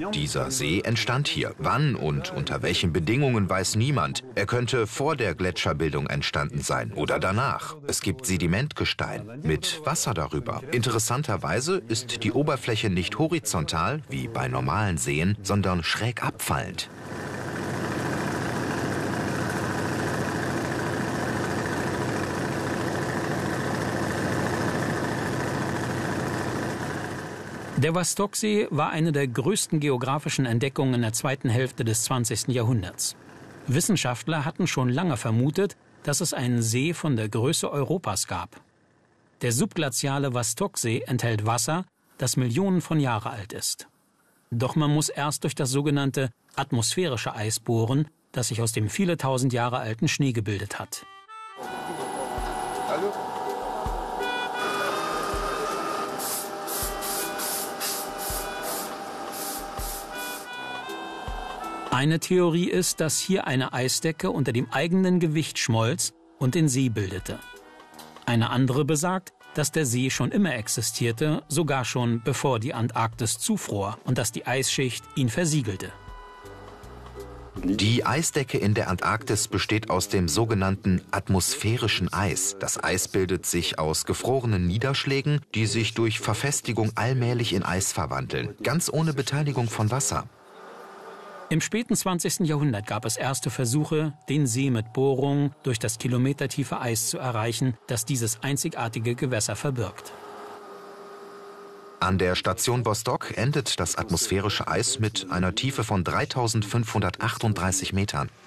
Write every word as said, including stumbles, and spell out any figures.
Dieser See entstand hier. Wann und unter welchen Bedingungen weiß niemand. Er könnte vor der Gletscherbildung entstanden sein oder danach. Es gibt Sedimentgestein mit Wasser darüber. Interessanterweise ist die Oberfläche nicht horizontal, wie bei normalen Seen, sondern schräg abfallend. Der Vostoksee war eine der größten geografischen Entdeckungen in der zweiten Hälfte des zwanzigsten Jahrhunderts. Wissenschaftler hatten schon lange vermutet, dass es einen See von der Größe Europas gab. Der subglaziale Vostoksee enthält Wasser, das Millionen von Jahren alt ist. Doch man muss erst durch das sogenannte atmosphärische Eis bohren, das sich aus dem viele tausend Jahre alten Schnee gebildet hat. Hallo? Eine Theorie ist, dass hier eine Eisdecke unter dem eigenen Gewicht schmolz und den See bildete. Eine andere besagt, dass der See schon immer existierte, sogar schon bevor die Antarktis zufror und dass die Eisschicht ihn versiegelte. Die Eisdecke in der Antarktis besteht aus dem sogenannten atmosphärischen Eis. Das Eis bildet sich aus gefrorenen Niederschlägen, die sich durch Verfestigung allmählich in Eis verwandeln, ganz ohne Beteiligung von Wasser. Im späten zwanzigsten Jahrhundert gab es erste Versuche, den See mit Bohrungen durch das kilometertiefe Eis zu erreichen, das dieses einzigartige Gewässer verbirgt. An der Station Vostok endet das atmosphärische Eis mit einer Tiefe von dreitausendfünfhundertachtunddreißig Metern.